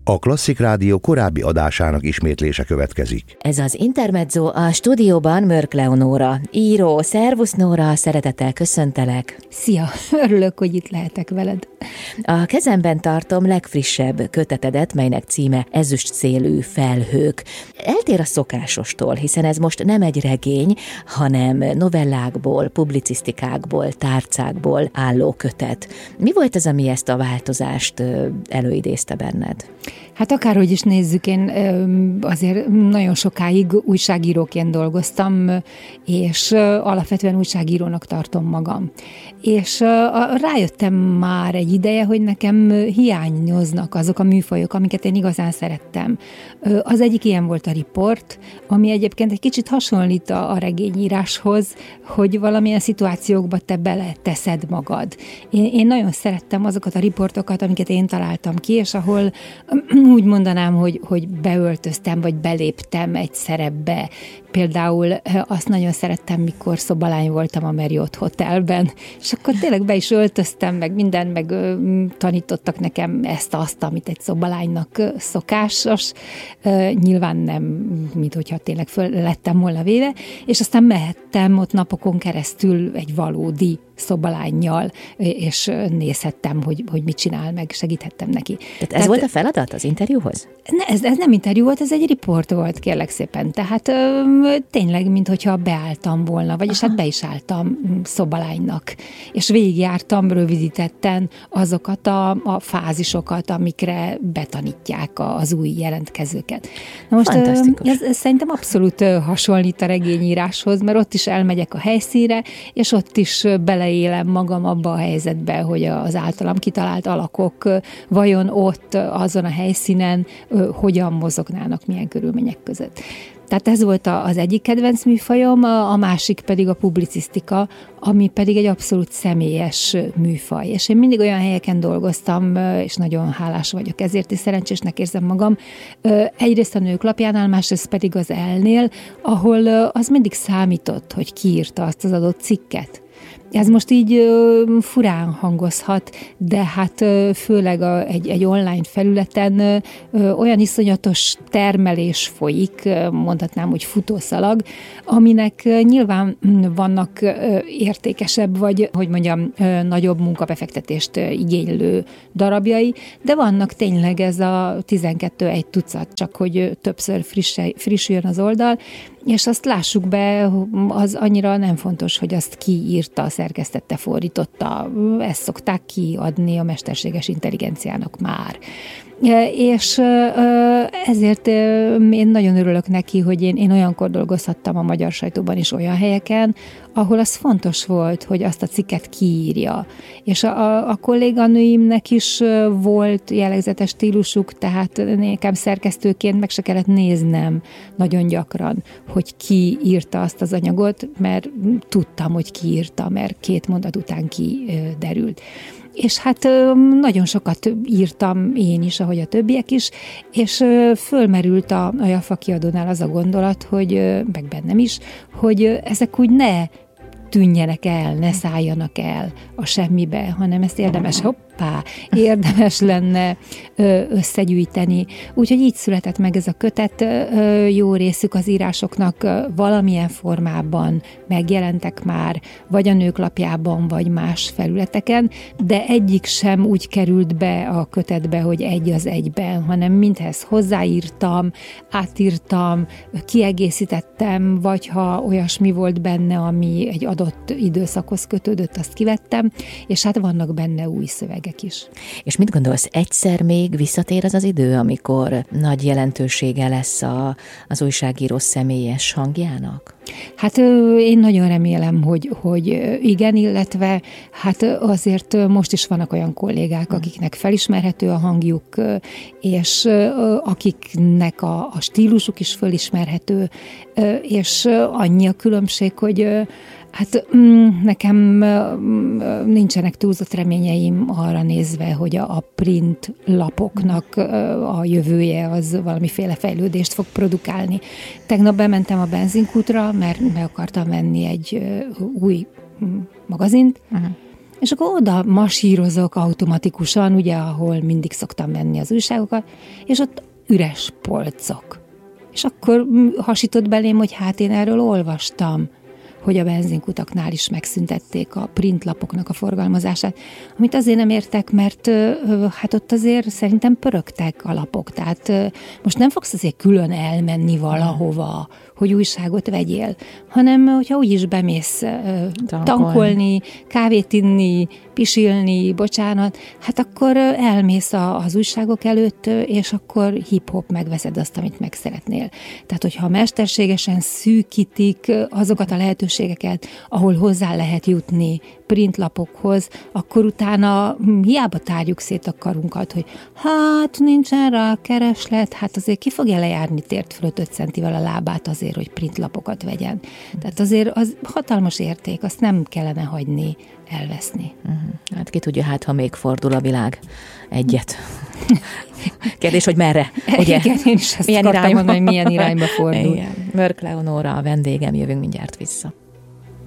A Klasszik Rádió korábbi adásának ismétlése következik. Ez az Intermezzo, a stúdióban Mörk Leonóra, író. Szervusz Nóra, szeretettel köszöntelek. Szia, örülök, hogy itt lehetek veled. A kezemben tartom legfrissebb kötetedet, melynek címe Ezüst szélű felhők. Eltér a szokásostól, hiszen ez most nem egy regény, hanem novellákból, publicisztikákból, tárcákból álló kötet. Mi volt az, ami ezt a változást előidézte benned? Hát akárhogy is nézzük, én azért nagyon sokáig újságíróként dolgoztam, és alapvetően újságírónak tartom magam. És rájöttem már egy ideje, hogy nekem hiányoznak azok a műfajok, amiket én igazán szerettem. Az egyik ilyen volt a riport, ami egyébként egy kicsit hasonlít a regényíráshoz, hogy valamilyen szituációkba te beleteszed magad. Én nagyon szerettem azokat a riportokat, amiket én találtam ki, és ahol úgy mondanám, hogy beöltöztem, vagy beléptem egy szerepbe. Például azt nagyon szerettem, mikor szobalány voltam a Marriott Hotelben, és akkor tényleg be is öltöztem, meg mindent, meg tanítottak nekem ezt-azt, amit egy szobalánynak szokásos. Nyilván nem, mint hogyha tényleg föl lettem volna véve, és aztán mehettem ott napokon keresztül egy valódi szobalánnyal, és nézhettem, hogy mit csinál, meg segíthettem neki. Tehát ez volt a feladat az interjúhoz? Ez nem interjú volt, ez egy riport volt, kérlek szépen. Tehát tényleg, minthogyha beálltam volna, vagyis hát be is álltam szobalánynak. És végigjártam rövidítetten azokat a fázisokat, amikre betanítják az új jelentkezőket. Na most ez szerintem abszolút hasonlít a regényíráshoz, mert ott is elmegyek a helyszínre, és ott is beleélem magam abba a helyzetbe, hogy az általam kitalált alakok vajon ott, azon a helyszínen hogyan mozognának, milyen körülmények között. Tehát ez volt az egyik kedvenc műfajom, a másik pedig a publicisztika, ami pedig egy abszolút személyes műfaj. És én mindig olyan helyeken dolgoztam, és nagyon hálás vagyok ezért, és szerencsésnek érzem magam. Egyrészt a Nők Lapjánál, másrészt pedig az ELL-nél, ahol az mindig számított, hogy ki írta azt az adott cikket. Ez most így furán hangozhat, de hát főleg egy online felületen olyan iszonyatos termelés folyik, mondhatnám, hogy futószalag, aminek nyilván vannak értékesebb, vagy hogy mondjam, nagyobb munkabefektetést igénylő darabjai, de vannak tényleg ez a 12 tucat, csak hogy többször frissüljön az oldal, és azt lássuk be, az annyira nem fontos, hogy azt ki írta, szerkesztette, fordította, ezt szokták kiadni a mesterséges intelligenciának már. És ezért én nagyon örülök neki, hogy én olyankor dolgozhattam a magyar sajtóban is olyan helyeken, ahol az fontos volt, hogy azt a cikket kiírja. És a kolléganőimnek is volt jellegzetes stílusuk, tehát nekem szerkesztőként meg se kellett néznem nagyon gyakran, hogy ki írta azt az anyagot, mert tudtam, hogy ki írta, mert 2 mondat után kiderült. És hát nagyon sokat írtam én is, ahogy a többiek is, és fölmerült a Jaffa kiadónál az a gondolat, hogy, meg bennem is, hogy ezek úgy ne tűnjenek el, ne szálljanak el a semmibe, hanem ezt érdemes lenne összegyűjteni. Úgyhogy így született meg ez a kötet. Jó részük az írásoknak valamilyen formában megjelentek már, vagy a Nők Lapjában, vagy más felületeken, de egyik sem úgy került be a kötetbe, hogy egy az egyben, hanem mindhez hozzáírtam, átírtam, kiegészítettem, vagy ha olyasmi volt benne, ami egy adott időszakhoz kötődött, azt kivettem, és hát vannak benne új szövegek is. És mit gondolsz, egyszer még visszatér az idő, amikor nagy jelentősége lesz az újságíró személyes hangjának? Hát én nagyon remélem, hogy igen, illetve hát azért most is vannak olyan kollégák, akiknek felismerhető a hangjuk, és akiknek a stílusuk is felismerhető, és annyi a különbség, hogy hát nekem nincsenek túlzott reményeim arra nézve, hogy a print lapoknak a jövője az valamiféle fejlődést fog produkálni. Tegnap bementem a benzinkútra, mert meg akartam venni egy új magazint, És akkor oda masírozok automatikusan, ugye, ahol mindig szoktam venni az újságokat, és ott üres polcok. És akkor hasított belém, hogy hát én erről olvastam, hogy a benzinkutaknál is megszüntették a printlapoknak a forgalmazását, amit azért nem értek, mert hát ott azért szerintem pörögtek a lapok, tehát most nem fogsz azért külön elmenni valahova, hogy újságot vegyél, hanem hogyha úgyis bemész tankolni, kávét inni, pisilni, bocsánat, hát akkor elmész az újságok előtt, és akkor hip-hop megveszed azt, amit meg szeretnél. Tehát, hogyha mesterségesen szűkítik azokat a lehetőségeket, ahol hozzá lehet jutni printlapokhoz, akkor utána hiába tárjuk szét a karunkat, hogy hát nincsen rá kereslet, hát azért ki fogja lejárni tért fölött 5 centivel a lábát azért, hogy printlapokat vegyen. Tehát azért az hatalmas érték, azt nem kellene hagyni elveszni. Hát ki tudja, hát ha még fordul a világ egyet. Kérdés, hogy merre? Ugye? Igen, én is ezt akartam mondani, hogy milyen irányba fordul. Igen. Mörk Leonóra a vendégem, jövünk mindjárt vissza.